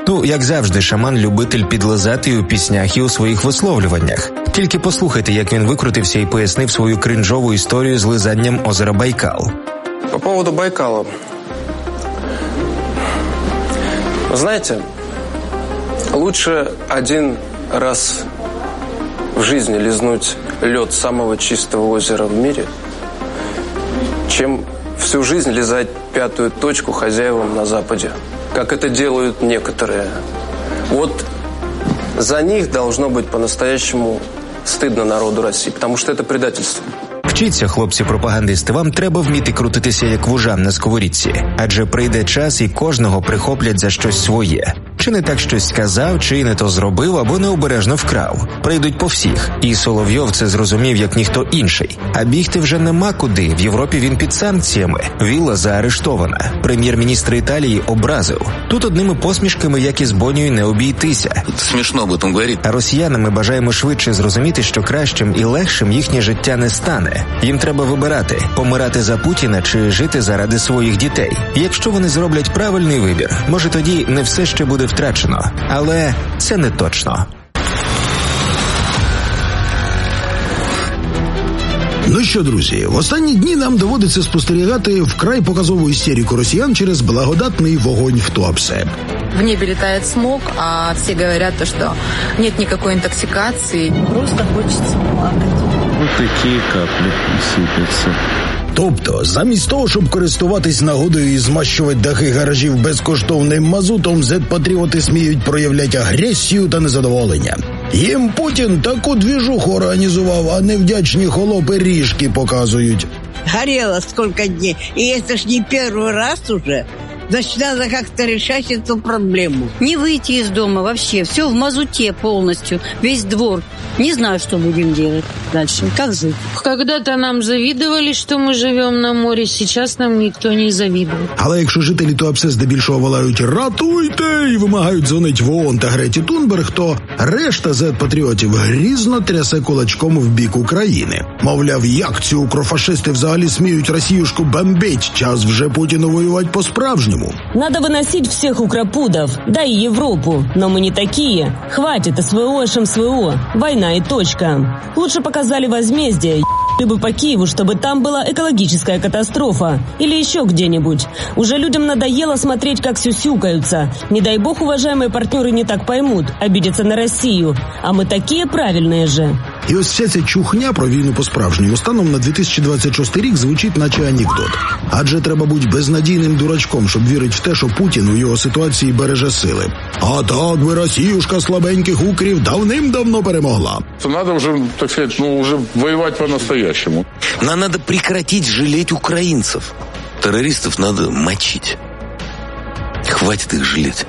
Ну, як завжди, шаман-любитель підлизати і у піснях, і у своїх висловлюваннях. Тільки послухайте, як він викрутився і пояснив свою кринжову історію з лизанням озера Байкал. По поводу Байкала. Знаете, лучше один раз в жизни лизнуть лед самого чистого озера в мире, чем всю жизнь лизать пятую точку хозяевам на Западе, как это делают некоторые. Вот за них должно быть по-настоящему стыдно народу России, потому что это предательство. Вчіться, хлопці-пропагандисти, вам треба вміти крутитися як вужан на сковорідці, адже прийде час і кожного прихоплять за щось своє. Чи не так щось сказав, чи не то зробив, або необережно вкрав. Прийдуть по всіх. І Соловйов це зрозумів, як ніхто інший. А бігти вже нема куди. В Європі він під санкціями. Вілла заарештована. Прем'єр-міністр Італії образив. Тут одними посмішками, як і з Бонією, не обійтися. Смішно об этом говорити. А росіянам ми бажаємо швидше зрозуміти, що кращим і легшим їхнє життя не стане. Їм треба вибирати – помирати за Путіна чи жити заради своїх дітей. І якщо вони зроблять правильний вибір, може тоді не все ще буде втрачено. Але це не точно. Ну що, друзі, в останні дні нам доводиться спостерігати вкрай показову істерику росіян через благодатний вогонь в Туапсе. В небе летает смог, а все говорят, что нет никакой интоксикации. Просто хочется плакать. Вот такие капли сыпятся. Тобто, замість того, щоб користуватись нагодою і змащувати дахи гаражів безкоштовним мазутом, зет-патріоти сміють проявляти агресію та незадоволення. Їм Путін таку двіжуху організував, а невдячні холопи ріжки показують. Горело сколько дней, и это ж не первый раз уже. Значит, надо как-то решать эту проблему. Не выйти из дома вообще. Все в мазуте полностью. Весь двор. Не знаю, что будем делать дальше. Как жить? Когда-то нам завидовали, что мы живем на море. Сейчас нам никто не завидует. Але якщо жителі Туапсе здебільшого волають «Ратуйте!» і вимагають дзвонить в ООН та Греті Тунберг, то решта зет-патріотів грізно трясе кулачком в бік України. Мовляв, як ці укрофашисти взагалі сміють Росіюшку бомбить? Час вже Путіну воювати по-справжньому. Надо выносить всех укропудов, да и Европу. Но мы не такие. Хватит СВО, СВО. Война и точка. Лучше показали возмездие, бы по Киеву, чтобы там была экологическая катастрофа. Или еще где-нибудь. Уже людям надоело смотреть, как сюсюкаются. Не дай бог, уважаемые партнеры не так поймут, обидятся на Россию. А мы такие правильные же. І ось вся ця чухня про війну по-справжньому станом на 2026 рік звучить наче анекдот. Адже треба бути безнадійним дурачком, щоб вірити в те, що Путін у його ситуації береже сили. А так би Росіюшка слабеньких укрів давним-давно перемогла. Надо вже, так сказати, уже воювати по-настоящему. Нам надо прекратить жалеть украинцев. Террористов надо мочить. Хватит их жалеть.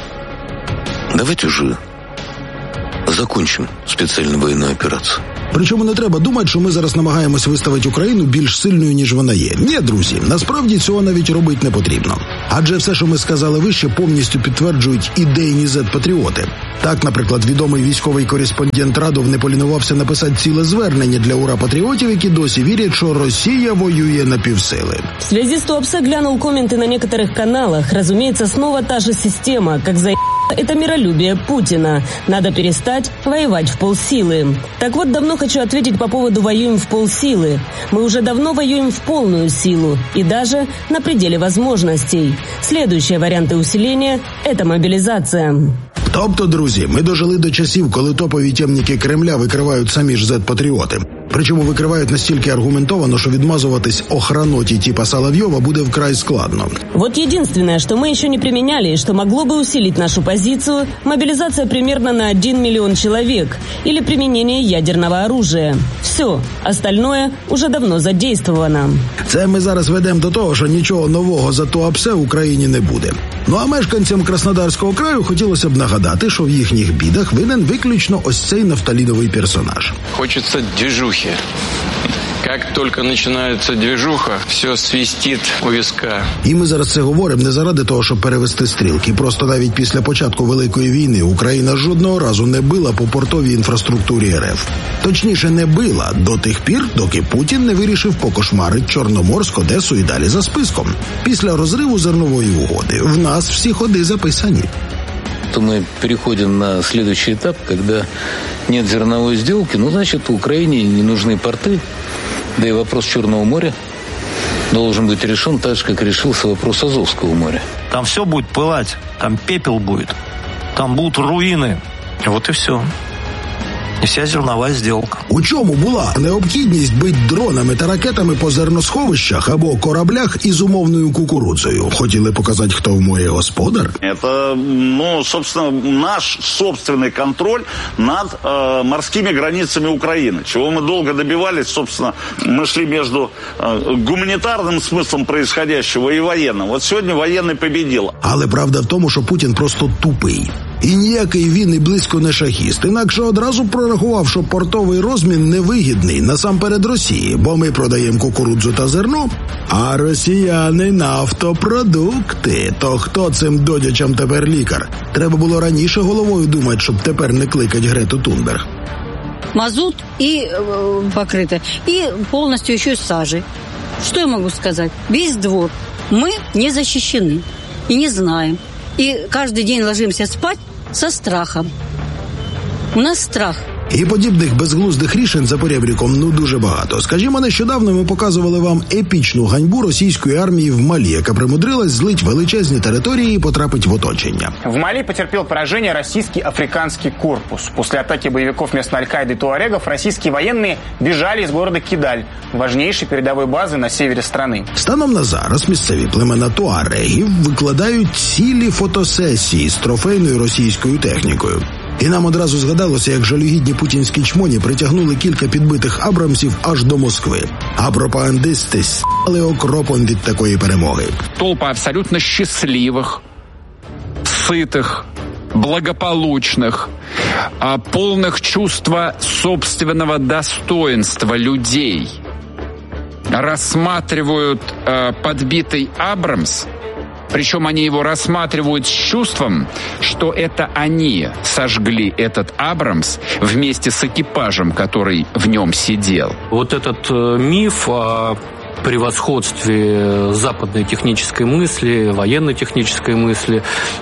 Давайте уже закончим спеціальну воєнну операцію. Причому не треба думати, що ми зараз намагаємось виставити Україну більш сильною, ніж вона є. Ні, друзі, насправді цього навіть робити не потрібно. Адже все, що ми сказали вище, повністю підтверджують ідейні зет-патріоти. Так, наприклад, відомий військовий кореспондент Радов не полінувався написати ціле звернення для ура-патріотів, які досі вірять, що Росія воює на півсили. В связи с Туапсе глянул комменты на некоторых каналах. Разумеется, снова та же система, как за это миролюбие Путина. Надо перестать воевать в полсилы. Так вот, давно хочу ответить по поводу «воюем в полсилы». Мы уже давно воюем в полную силу и даже на пределе возможностей. Следующие варианты усиления – это мобилизация. Тобто, друзі, ми дожили до часів, коли топові темники Кремля викривають самі ж зет-патріоти. Причому викривають настільки аргументовано, що відмазуватись охраноті типа Соловьева буде вкрай складно. Вот единственное, что мы еще не применяли и что могло бы усилить нашу позицию – мобилизация примерно на 1 миллион человек или применение ядерного оружия. Все, остальное уже давно задействовано. Це ми зараз ведемо до того, що нічого нового за Туапсе в Україні не буде. Ну а мешканцям Краснодарського краю хотілося б нагадати, що в їхніх бідах винен виключно ось цей нафталіновий персонаж. Хочеться движухи. Как только начинается движуха, все свистит у виска. І ми зараз це говоримо не заради того, щоб перевести стрілки. Просто навіть після початку Великої війни Україна жодного разу не била по портовій інфраструктурі РФ. Точніше, не била до тих пір, доки Путін не вирішив покошмарить Чорноморськ, Одесу і далі за списком. Після розриву зернової угоди в нас всі ходи записані. то мы переходим на следующий этап, когда нет зерновой сделки, значит, Украине не нужны порты, да и вопрос Черного моря должен быть решен так же, как решился вопрос Азовского моря. Там все будет пылать, там пепел будет, там будут руїни. Вот і все. І вся зернова зділка. У чому була необхідність бити дронами та ракетами по зерносховищах або кораблях із умовною кукурудзою? Хотіли показати, хто в моє господар? Это, собственно, наш собственный контроль над морскими границами Украины, чего мы долго добивались. Собственно, мы шли между гуманитарным смыслом происходящего и военным. Вот сегодня военный победил. Але правда в тому, що Путін просто тупий. І ніякий він і близько не шахіст. Інакше одразу прорахував, що портовий розмін невигідний насамперед Росії, бо ми продаємо кукурудзу та зерно, а росіяни нафтопродукти. То хто цим додячам тепер лікар? Треба було раніше головою думати, щоб тепер не кликать Грету Тунберг. Мазут и покрыто, и полностью еще сажей. Что я могу сказать? Весь двор. Мы не защищены и не знаем. И каждый день ложимся спать со страхом. У нас страх. І подібних безглуздих рішень за поребріком дуже багато. Скажімо, нещодавно ми показували вам епічну ганьбу російської армії в Малі, яка примудрилась злить величезні території і потрапить в оточення. В Мали потерпел поражение российский африканский корпус. После атаки боевиков местной Аль-Каиды и туарегов российские военные бежали из города Кидаль, важнейшей передовой базы на севере страны. Станом на зараз місцеві племена туарегів викладають цілі фотосесії з трофейною російською технікою. І нам одразу згадалося, як жалюгідні путінські чмоні притягнули кілька підбитих Абрамсів аж до Москви. А пропагандисти стали окропом від такої перемоги. Толпа абсолютно счастливых, сытых, благополучных, полных чувства собственного достоинства людей рассматривают подбитый Абрамс. Причем они его рассматривают с чувством, что это они сожгли этот Абрамс вместе с экипажем, который в нем сидел. Вот этот миф о превосходстве западной технической мысли, военной технической мысли,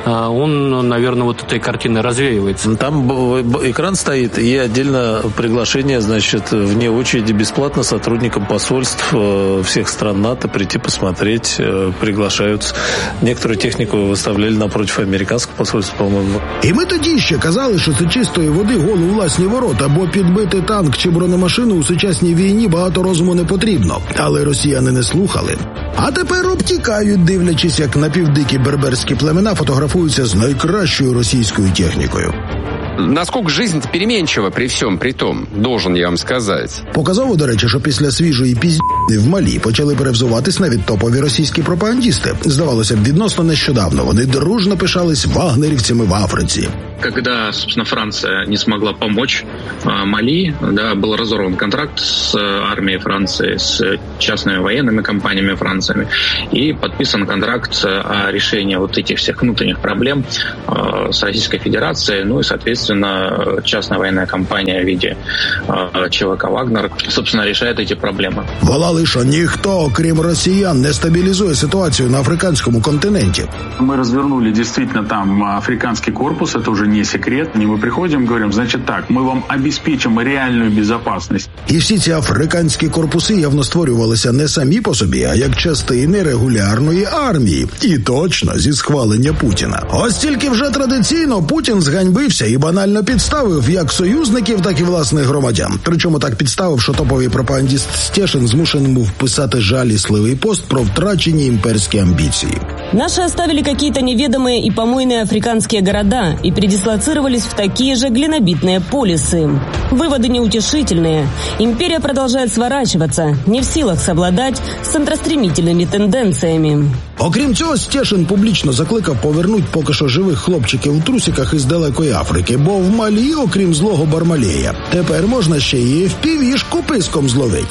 он, наверное, вот этой картиной развеивается. Там экран стоит и отдельно приглашение, значит, вне очереди бесплатно сотрудникам посольств всех стран НАТО прийти посмотреть, приглашаются. Некоторую технику выставляли напротив американского посольства, по-моему. І ми тоді ще казали, що це чистої води гол у власні ворота, бо підбити танк чи бронемашину у сучасній війні багато розуму не потрібно. Але росіяни не слухали. А тепер обтікають, дивлячись, як напівдикі берберські племена фотографуються з найкращою російською технікою. Насколько жизнь переменчива при всем при том, должен я вам сказать. Показово, до речі, що після свіжої піздні в Малі почали перевзуватись навіть топові російські пропагандісти. Здавалося б, відносно нещодавно вони дружно пишались вагнерівцями в Африці. Когда, собственно, Франция не смогла помочь Мали, да, был разорван контракт с армией Франции, с частными военными компаниями Франции, и подписан контракт о решении вот этих всех внутренних проблем с Российской Федерацией, ну и, соответственно, частная военная компания в виде ЧВК «Вагнер», собственно, решает эти проблемы. Волали, що ніхто, окрім росіян, не стабілізує ситуацію на африканському континенті. Мы развернули действительно там африканский корпус, это уже не секрет. И мы приходим, говорим, значит так, мы вам обеспечим реальную безопасность. І всі ці африканські корпуси явно створювалися не самі по собі, а як частини регулярної армії. І точно зі схвалення Путіна. Ось тільки вже традиційно Путін зганьбився і банально підставив як союзників, так і власних громадян. Причому так підставив, що топовий пропагандист Стешин змушений був писати жалісливий пост про втрачені імперські амбіції. Наши оставили какие-то неведомые и помойные африканские города и передислоцировались в такие же глинобитные полисы. Выводы неутешительные. Империя продолжает сворачиваться, не в силах совладать с центростремительными тенденциями. Окрім цього, Стешин публічно закликав повернути поки що живих хлопчиків у трусиках із далекої Африки, бо в Малі, окрім злого Бармалея, тепер можна ще і FPV-шку писком зловить.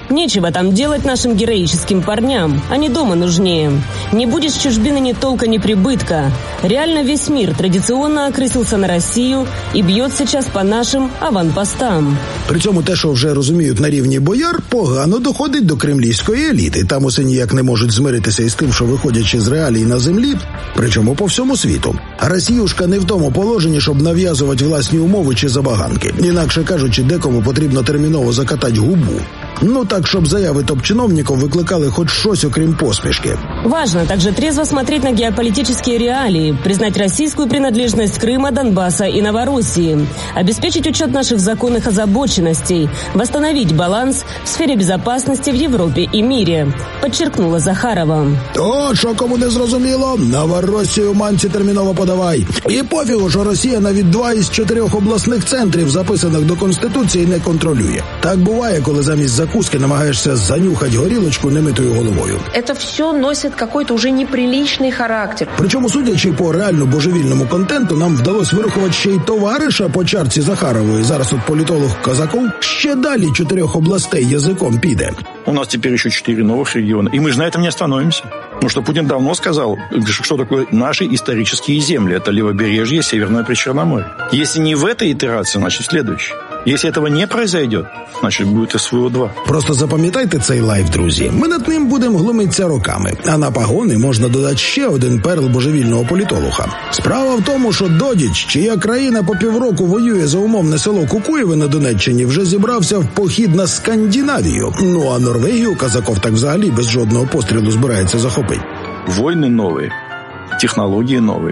Нечего там делать нашим героическим парням. Они дома нужнее. Не будет с чужбины ни толка, ни прибытка. Реально весь мир традиционно окрысился на Росію і б'є сейчас по нашим аванпостам. При цьому те, що вже розуміють на рівні бояр, погано доходить до кремлівської еліти. Там усе ніяк не можуть змиритися із тим, що виходячи з реалій на землі, причому по всьому світу. А Росіюшка не в тому положенні, щоб нав'язувати власні умови чи забаганки. Інакше кажучи, декому потрібно терміново закатати губу. Ну так, щоб заяви топ-чиновників викликали хоч щось, окрім посмішки. Важно также трезво смотреть на геополитические реалии, признать российскую принадлежность Крыма, Донбасса и Новороссии, обеспечить учет наших законных озабоченностей, восстановить баланс в сфере безопасности в Европе и мире, подчеркнула Захарова. О, що кому не зрозуміло, Новороссію манці терміново подавай. І пофігу, що Росія навіть 2 із 4 обласних центрів, записаних до Конституції, не контролює. Так буває, коли замість закуски намагаєшся занюхати горілочку немитою головою. Это все носит какой-то уже неприличный характер. Причому, судячи по реально божевільному контенту, нам вдалося вирахувати ще й товариша по чарці Захарової. Зараз от політолог Казаков ще далі 4 областей язиком піде. У нас теперь еще 4 новых региона, и мы же на этом не остановимся. Потому что Путин давно сказал, что такое наши исторические земли. Это левобережье, Северное Причерноморье. Если не в этой итерации, значит в следующей. Если этого не произойдет, значит будет СВО-2. Просто запам'ятайте цей лайв, друзі. Ми над ним будемо глумитися роками. А на пагони можна додати ще один перл божевільного політолога. Справа в тому, що Додіч, чия країна по півроку воює за умовне село Кукуєве на Донеччині, вже зібрався в похід на Скандинавію. Ну а Норвегію Казаков так взагалі без жодного пострілу збирається захопити. Войны новые, технологии новые.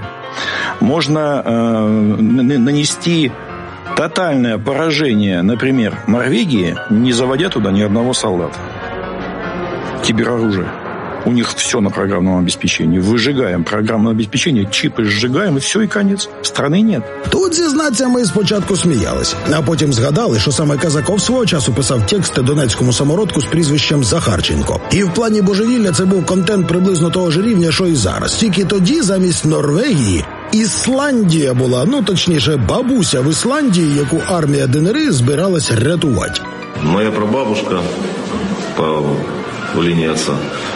Можно нанести тотальное поражение, например, Норвегии, не заводя туда ни одного солдата. Кибероружие. У них все на программном обеспечении. Выжигаем программное обеспечение, чипы сжигаем, и все, и конец. Страны нет. Тут, зізнаться, ми спочатку сміялись, а потім згадали, що саме Казаков свого часу писав тексти донецькому самородку з прізвищем Захарченко. І в плані божевілля це був контент приблизно того ж рівня, що і зараз. Тільки тоді замість Норвегії Ісландія була, ну точніше, бабуся в Ісландії, яку армія ДНР збиралась рятувати. Моя прабабушка по лінії отца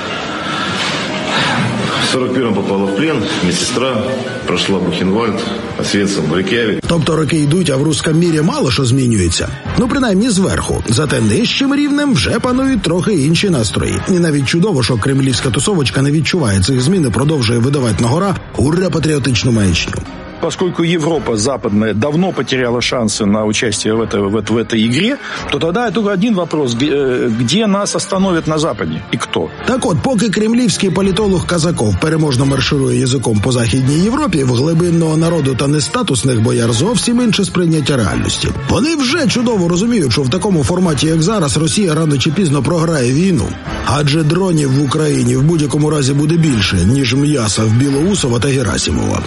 в 41-м попала в плен, медсестра, пройшла Бухенвальд, Освенцим, Рейк'явік. Тобто роки йдуть, а в русском мірі мало що змінюється. Ну, принаймні зверху. Зате нижчим рівнем вже панують трохи інші настрої. І навіть чудово, що кремлівська тусовочка не відчуває цих змін і продовжує видавати на гора ура-патріотичну маячню. Поскольку Европа западная давно потеряла шансы на участие в этой игре, то тогда только один вопрос, где нас остановят на Западе и кто? Так от, поки кремлівський політолог Казаков переможно марширує язиком по Західній Європі, в глибинного народу та нестатусних бояр зовсім інше сприйняття реальності. Вони вже чудово розуміють, що в такому форматі, як зараз, Росія рано чи пізно програє війну. Адже дронів в Україні в будь-якому разі буде більше, ніж м'яса в Білоусова та Герасимова.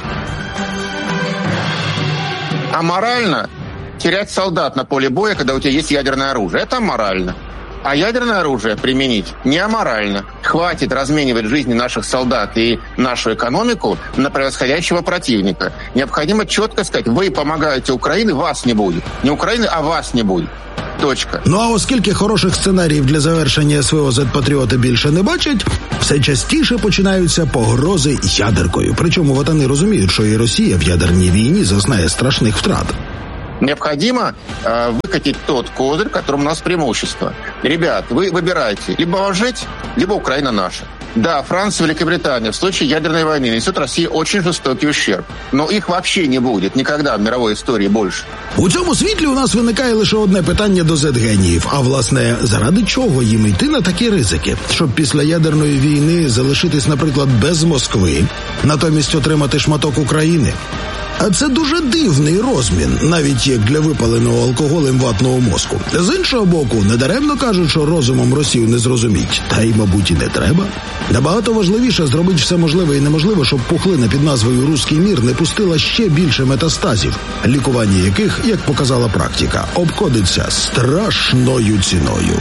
Аморально терять солдат на поле боя, когда у тебя есть ядерное оружие. Это аморально. А ядерное оружие применить не аморально. Хватит разменивать жизни наших солдат и нашу экономику на превосходящего противника. Необходимо четко сказать, вы помогаете Украине, вас не будет. Не Украины, а вас не будет. Точка. Ну а оскільки хороших сценаріїв для завершення СВО Z-патріоти більше не бачать, все частіше починаються погрози ядеркою. Причому ватани розуміють, що і Росія в ядерній війні зазнає страшних втрат. Необходимо выкатить тот козырь, в котором у нас преимущество. Ребят, вы выбираете, либо вас жить, либо Украина наша. Да, Франция, Великобритания в случае ядерной войны несут России очень жестокий ущерб. Но их вообще не будет никогда в мировой истории больше. У цьому світлі у нас виникає лише одне питання до Z-геніїв. А власне, заради чого їм йти на такі ризики? Щоб після ядерної війни залишитись, наприклад, без Москви, натомість отримати шматок України? А це дуже дивний розмін, навіть як для випаленого алкоголем ватного мозку. З іншого боку, недаремно кажуть, що розумом Росію не зрозуміть. Та й, мабуть, і не треба. Набагато важливіше зробити все можливе і неможливе, щоб пухлина під назвою «Руський мір» не пустила ще більше метастазів, лікування яких, як показала практика, обходиться страшною ціною.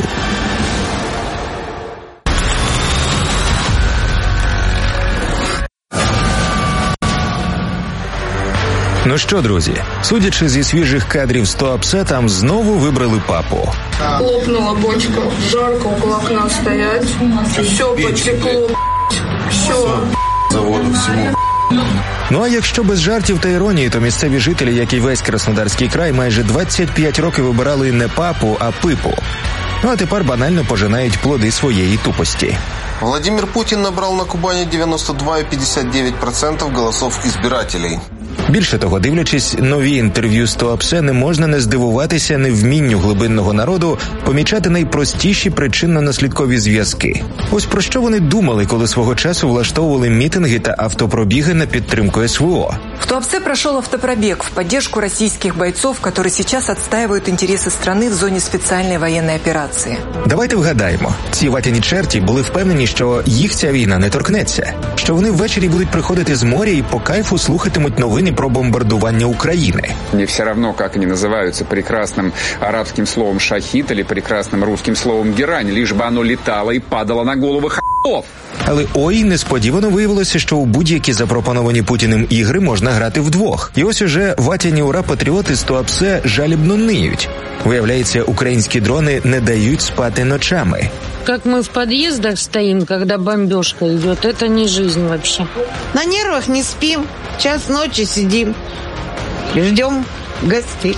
Ну що, друзі, судячи зі свіжих кадрів з Туапсе, там знову вибрали папу. Лопнула бочка, жарко около окна стоять, все потекло, все. Заводу всему. Ну а якщо без жартів та іронії, то місцеві жителі, як і весь Краснодарський край, майже 25 років вибирали не папу, а пипу. Ну а тепер банально пожинають плоди своєї тупості. Владимир Путин набрал на Кубани 92,59% голосов избирателей. Більше того, дивлячись нові інтерв'ю з Туапсе, не можна не здивуватися невмінню глибинного народу помічати найпростіші причинно-наслідкові зв'язки. Ось про що вони думали, коли свого часу влаштовували мітинги та автопробіги на підтримку СВО. В Туапсе прошел автопробег в поддержку российских бойцов, которые сейчас отстаивают интересы страны в зоне специальной военной операции. Давайте вгадаємо. Ці ватяні черті були впевнені, що їх ця війна не торкнеться. Що вони ввечері будуть приходити з моря і по кайфу слухатимуть новини про бомбардування України. Мне все равно, как они называются, прекрасным арабским словом «шахид» или прекрасным русским словом «герань», лишь бы оно летало и падало на головы х**ов. Але несподівано виявилося, що у будь-які запропоновані Путіним ігри можна грати вдвох. І ось уже ватяні ура-патріоти з Туапсе жалібно ниють. Виявляється, українські дрони не дають спати ночами. Как мы в подъездах стоим, когда бомбежка идет, это не жизнь вообще. На нервах не спим, час ночи сидим, ждем гостей.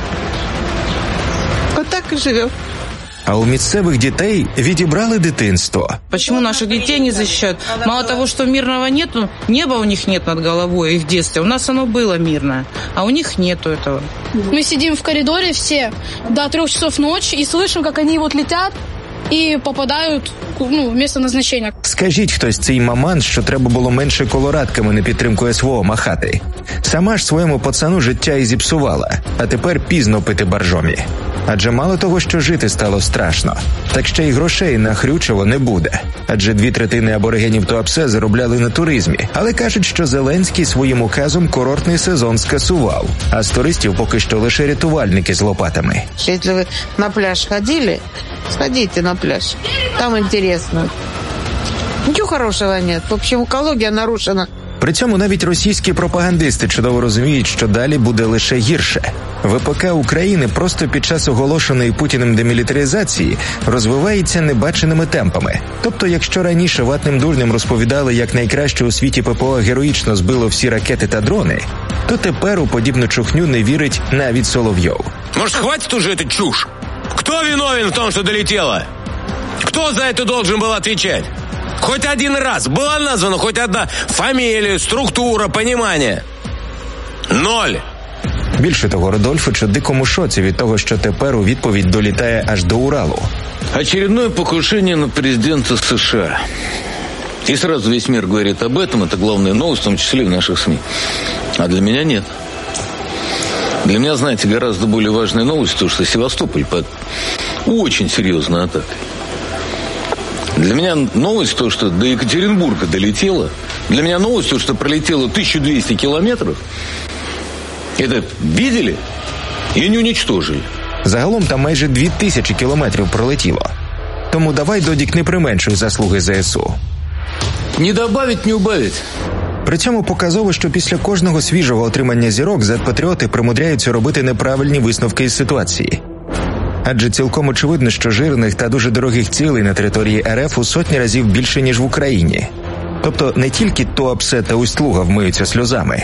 Вот так и живем. А у місцевих дітей відібрали дитинство. Почему наших детей не защищают? Мало того, что мирного нету, неба у них нет над головой, их в детстве. У нас оно было мирное, а у них нету этого. Мы сидим в коридоре все до 3 часов ночи и слышим, как они вот летят и попадают в место назначения. Скажіть хтось цей маман, що треба було менше колорадками на підтримку СВО махати. Сама ж своєму пацану життя і зіпсувала, а тепер пізно пити боржомі. Адже мало того, що жити стало страшно, так ще й грошей на Хрючево не буде. Адже 2/3 аборигенів Туапсе заробляли на туризмі. Але кажуть, що Зеленський своїм указом курортний сезон скасував, а з туристів поки що лише рятувальники з лопатами. Якщо ви на пляж ходили, сходите на пляж. Там интересно. Ничего хорошего нет. В общем, экология нарушена. При цьому навіть російські пропагандисти чудово розуміють, що далі буде лише гірше. ВПК України просто під час оголошеної Путіним демілітаризації розвивається небаченими темпами. Тобто, якщо раніше ватним дурням розповідали, як найкраще у світі ППО героїчно збило всі ракети та дрони, то тепер у подібну чухню не вірить навіть Соловйов. Может, хватит уже эту чушь? Кто виновен в том, что долетело? Кто за это должен был отвечать? Хоть один раз была названа хоть одна фамилия, структура, понимание? 0. Більше того, Родольфич у дикому шоці від того, що тепер у відповідь долітає аж до Уралу. Очередное покушение на президента США. И сразу весь мир говорит об этом, это главная новость, в том числе и в наших СМИ. А для меня нет. Для меня, знаете, гораздо более важная новость, то, что Севастополь под очень серьезной атакой. Для меня новость то, что до Екатеринбурга долетело. Для меня новость то, что пролетело 1200 километров. Это видели и не уничтожили. Загалом там майже 2000 кілометрів пролетіло. Тому давай, Додік, не применшуй заслуги ЗСУ. Не добавить, не убавить. При цьому показово, що після кожного свіжого отримання зірок зет-патріоти примудряються робити неправильні висновки із ситуації. Адже цілком очевидно, що жирних та дуже дорогих цілей на території РФ у сотні разів більше, ніж в Україні. Тобто не тільки Туапсе та Усть-Луга вмиються сльозами,